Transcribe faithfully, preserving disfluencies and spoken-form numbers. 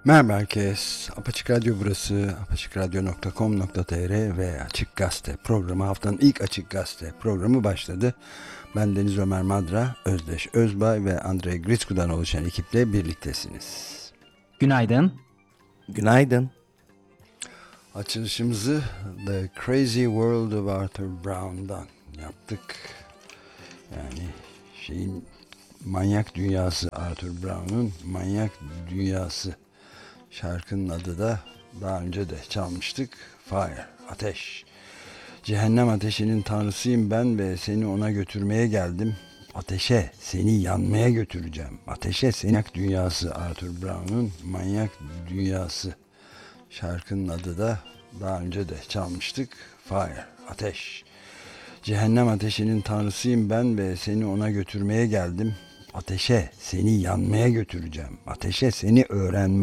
Merhaba herkes. Apaçık Radyo burası. apaçık radyo nokta com nokta tr ve Açık Gazete programı, haftanın ilk Açık Gazete programı başladı. Ben Deniz Ömer Madra, Özdeş Özbay ve Andrei Gritsku'dan oluşan ekiple birliktesiniz. Günaydın. Günaydın. Açılışımızı The Crazy World of Arthur Brown'dan yaptık. Yani şeyin manyak dünyası, Arthur Brown'un manyak dünyası. Şarkının adı da daha önce de çalmıştık. Fire, ateş. Cehennem ateşinin tanrısıyım ben ve seni ona götürmeye geldim. Ateşe, seni yanmaya götüreceğim. Ateşe, seni manyak dünyası, Arthur Brown'un manyak dünyası. Şarkının adı da daha önce de çalmıştık. Fire, ateş. Cehennem ateşinin tanrısıyım ben ve seni ona götürmeye geldim. Ateşe, seni yanmaya götüreceğim. Ateşe, seni öğrenmeye